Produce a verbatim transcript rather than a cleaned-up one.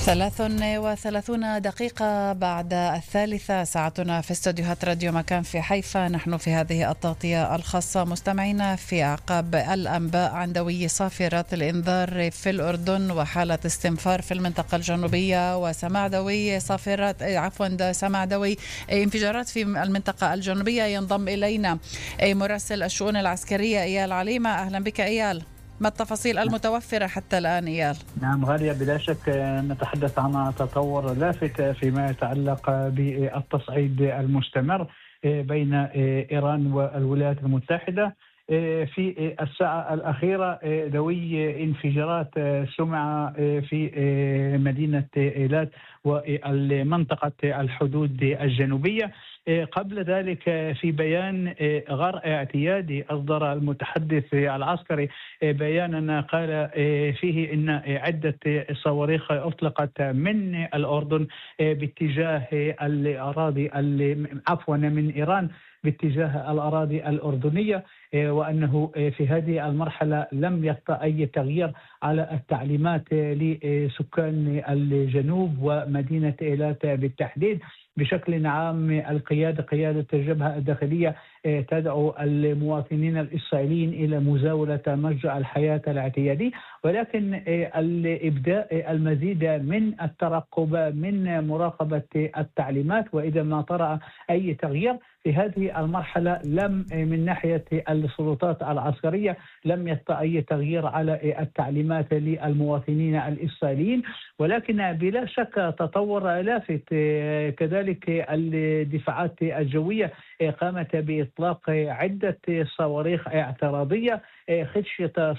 ثلاث وثلاثون دقيقة بعد الثالثة ساعتنا في استوديوهات راديو مكان في حيفا. نحن في هذه التغطية الخاصة مستمعينا في أعقاب الأنباء عن دوي صافرات الإنذار في الأردن وحالة استنفار في المنطقة الجنوبية، وسماع دوي صافرات عفوا سماع دوي انفجارات في المنطقة الجنوبية. ينضم إلينا مراسل الشؤون العسكرية إيال عليمة. أهلا بك إيال، ما التفاصيل المتوفرة حتى الآن إيال؟ نعم غالية، بلا شك نتحدث عن تطور لافت فيما يتعلق بالتصعيد المستمر بين إيران والولايات المتحدة. في الساعة الأخيرة دوي انفجارات سمع في مدينة إيلات ومنطقة الحدود الجنوبية. قبل ذلك في بيان غير اعتيادي أصدر المتحدث العسكري بيانا قال فيه إن عدة صواريخ أطلقت من الأردن باتجاه الأراضي عفوا من إيران باتجاه الأراضي الأردنية، وأنه في هذه المرحلة لم يطرأ أي تغيير على التعليمات لسكان الجنوب ومدينة إيلات بالتحديد. بشكل عام القيادة قيادة الجبهة الداخلية تدعو المواطنين الإسرائيليين إلى مزاولة مجرى الحياة الاعتيادي، ولكن الإبداء المزيد من الترقب من مراقبة التعليمات، وإذا ما طرأ أي تغيير في هذه المرحلة لم من ناحية السلطات العسكرية لم يطرأ أي تغيير على التعليمات للمواطنين الإسرائيليين. ولكن بلا شك تطور لافت كذلك الدفاعات الجوية قامت بإطلاق عدة صواريخ اعتراضية خدشة